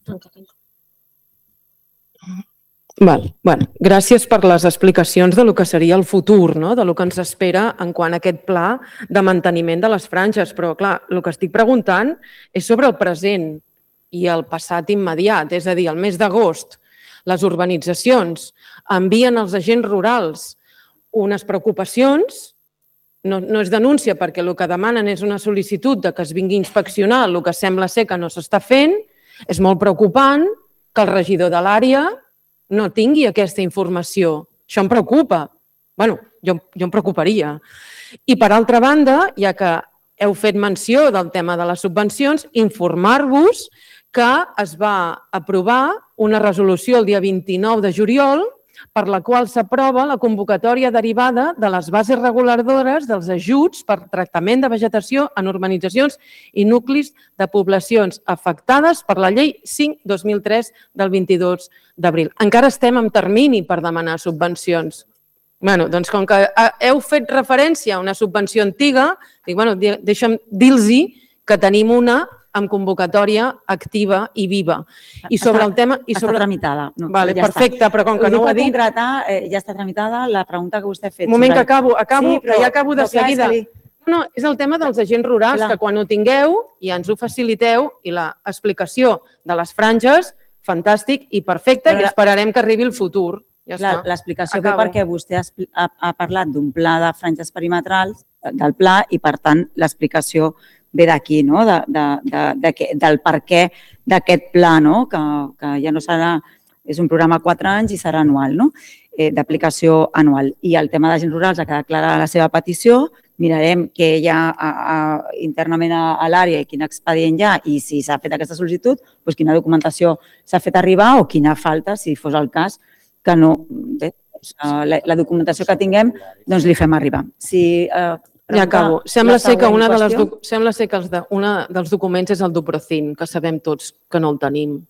Gràcies per les explicacions del que seria el futur, del que ens espera en quant a aquest pla de manteniment de les franges. Però, clar, el que estic preguntant és sobre el present i el passat immediat. És a dir, el mes d'agost, les urbanitzacions envien als agents rurals unes preocupacions, no és denúncia perquè el que demanen és una sol·licitud que es vingui a inspeccionar el que sembla ser que no s'està fent. És molt preocupant que el regidor de l'àrea no tingui aquesta informació. Això em preocupa. Jo em preocuparia. I per altra banda, ja que heu fet menció del tema de les subvencions, informar-vos que es va aprovar una resolució el dia 29 de juliol per la qual s'aprova la convocatòria derivada de les bases reguladores dels ajuts per tractament de vegetació en urbanitzacions i nuclis de poblacions afectades per la llei 5/2003 del 22 d'abril. Encara estem en termini per demanar subvencions. Doncs com que heu fet referència a una subvenció antiga, deixa'm dir-los que tenim una amb convocatòria activa i viva. I sobre el tema... Està tramitada. Perfecte, però com que no ho ha dit... Ja està tramitada la pregunta que vostè ha fet. Un moment que acabo, que ja acabo de seguida. No, és el tema dels agents rurals, que quan ho tingueu ja ens ho faciliteu i l'explicació de les franges, fantàstic i perfecte, i esperarem que arribi el futur. L'explicació ve perquè vostè ha parlat d'un pla de franges perimetrals, del pla, i per tant l'explicació ve d'aquí, del per què d'aquest pla, que ja no serà, és un programa a 4 anys i serà anual, d'aplicació anual. I el tema d'agents rurals ha quedat clara la seva petició, mirarem què hi ha internament a l'àrea i quin expedient hi ha i si s'ha fet aquesta sol·licitud, quina documentació s'ha fet arribar o quina falta, si fos el cas, que no... La documentació que tinguem, doncs li fem arribar. Ja acabo. Sembla ser que un dels documents és el d'Uprocin, que sabem tots que no el tenim.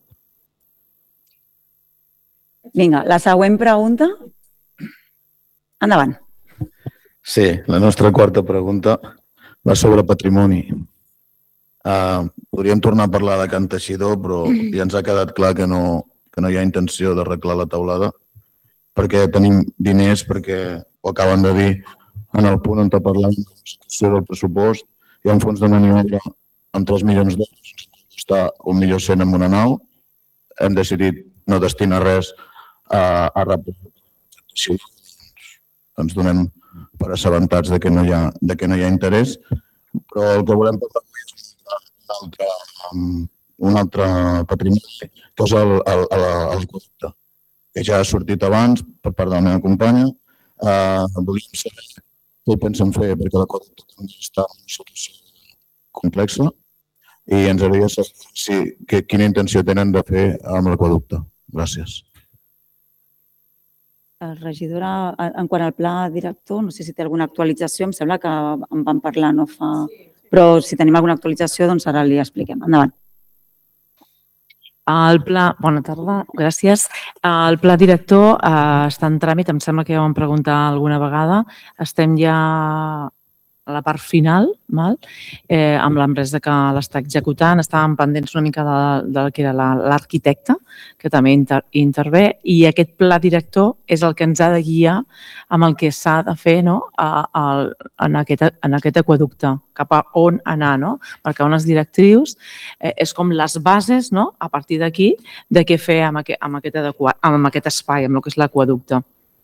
Vinga, la següent pregunta. Endavant. Sí, la nostra quarta pregunta va sobre patrimoni. Podríem tornar a parlar de Can Teixidor, però ja ens ha quedat clar que no hi ha intenció d'arreglar la teulada, perquè tenim diners, perquè ho acaben de dir en el punt on parlem de l'execució del pressupost. Hi ha un fons de maniobra amb 3 milions d'euros, està 1.100.000 en una nau. Hem decidit no destinar res a representació. Ens donem per assabentats que no hi ha interès, però el que volem parlar és un altre patrimoni, que és el concepte, que ja ha sortit abans per part de la meva companya. Volíem saber què pensen fer, perquè l'aqueducte també està en una situació complexa i ens agradaria saber quina intenció tenen de fer amb l'aqueducte. Gràcies. Regidora, en quant al pla director, no sé si té alguna actualització, em sembla que en vam parlar no fa... Però si tenim alguna actualització, doncs ara li expliquem. Endavant. Bona tarda, gràcies. El pla director està en tràmit, em sembla que ja ho vam preguntar alguna vegada. Estem ja a la part final, amb l'empresa que l'està executant. Estàvem pendents una mica del que era l'arquitecte, que també intervé, i aquest pla director és el que ens ha de guiar amb el que s'ha de fer en aquest aqueducte, cap a on anar, perquè unes directrius és com les bases, a partir d'aquí, de què fer amb aquest espai, amb el que és l'aqueducte.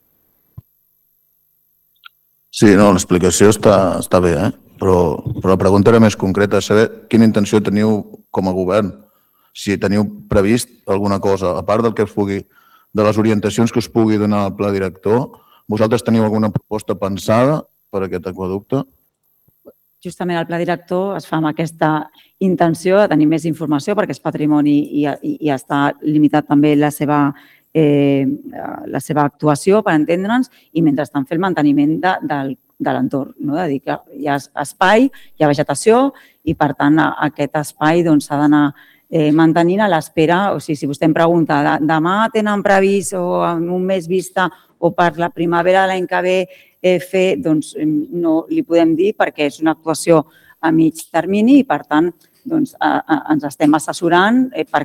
Sí, l'explicació està bé, però la pregunta era més concreta, saber quina intenció teniu com a govern, si teniu previst alguna cosa, a part de les orientacions que us pugui donar el pla director, vosaltres teniu alguna proposta pensada per a aquest aqueducte? Justament el pla director es fa amb aquesta intenció de tenir més informació perquè és patrimoni i està limitat també la seva actuació, per entendre'ns, i mentrestant fer el manteniment de l'entorn. És a dir, que hi ha espai, hi ha vegetació i, per tant, aquest espai s'ha d'anar mantenint a l'espera. O sigui, si vostè em pregunta, demà tenen previst o en un mes vista o per la primavera de l'any que ve fer, doncs no li podem dir perquè és una actuació a mig termini i, per tant, ens estem assessorant per